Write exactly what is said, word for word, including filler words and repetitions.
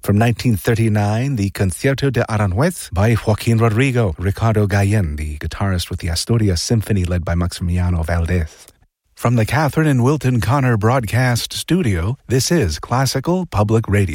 From nineteen thirty-nine, the Concierto de Aranjuez by Joaquin Rodrigo, Ricardo Gallen, the guitarist with the Asturias Symphony led by Maximiliano Valdez. From the Catherine and Wilton Connor Broadcast Studio, this is Classical Public Radio.